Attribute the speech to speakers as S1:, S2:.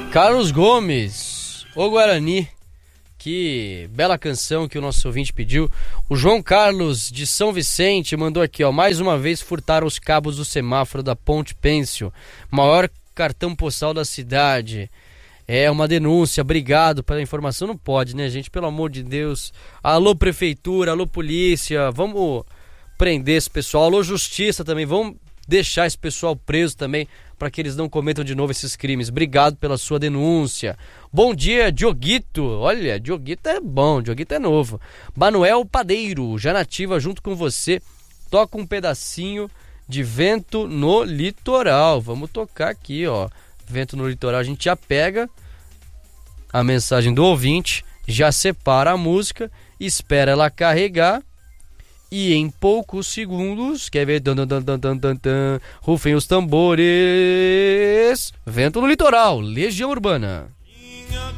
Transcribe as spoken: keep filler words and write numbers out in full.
S1: Carlos Gomes, o Guarani, que bela canção que o nosso ouvinte pediu. O João Carlos de São Vicente mandou aqui, ó, mais uma vez furtaram os cabos do semáforo da Ponte Pêncil, maior cartão postal da cidade. É uma denúncia, obrigado pela informação. Não pode, né, gente, pelo amor de Deus. Alô prefeitura, alô polícia, vamos prender esse pessoal. Alô justiça também, vamos deixar esse pessoal preso também, para que eles não cometam de novo esses crimes. Obrigado pela sua denúncia. Bom dia, Dioguito. Olha, Dioguito é bom, Dioguito é novo. Manuel Padeiro, já nativa junto com você. Toca um pedacinho de Vento no Litoral. Vamos tocar aqui, ó. Vento no Litoral. A gente já pega a mensagem do ouvinte, já separa a música, espera ela carregar. E em poucos segundos, quer ver? Dan, dan, dan, dan, dan, dan, rufem os tambores. Vento no Litoral, Legião Urbana.
S2: Minha